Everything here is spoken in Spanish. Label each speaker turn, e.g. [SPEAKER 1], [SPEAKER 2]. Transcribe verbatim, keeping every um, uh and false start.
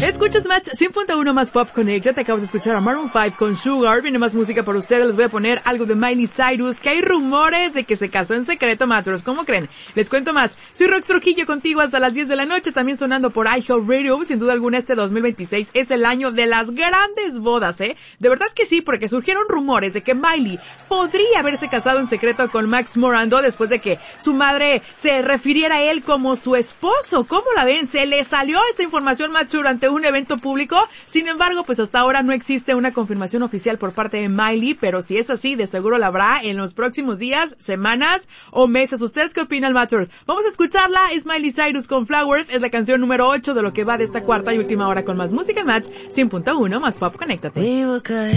[SPEAKER 1] Escuchas Match cien punto uno más Pop Connect. Te acabas de escuchar a Maroon cinco con Sugar. Viene más música para ustedes. Les voy a poner algo de Miley Cyrus, que hay rumores de que se casó en secreto, Matchers. ¿Cómo creen? Les cuento más. Soy Rox Trujillo contigo hasta las diez de la noche, también sonando por iHeartRadio. Sin duda alguna este dos mil veintiséis es el año de las grandes bodas, ¿eh? De verdad que sí, porque surgieron rumores de que Miley podría haberse casado en secreto con Max Morando después de que su madre se refiriera a él como su esposo. ¿Cómo la ven? Se le salió esta información, Match, durante un evento público. Sin embargo, pues hasta ahora no existe una confirmación oficial por parte de Miley, pero si es así, de seguro la habrá en los próximos días, semanas o meses. ¿Ustedes qué opinan, Matchers? Vamos a escucharla. Es Miley Cyrus con Flowers. Es la canción número ocho de lo que va de esta cuarta y última hora con más música en Match cien punto uno más Pop. Conéctate.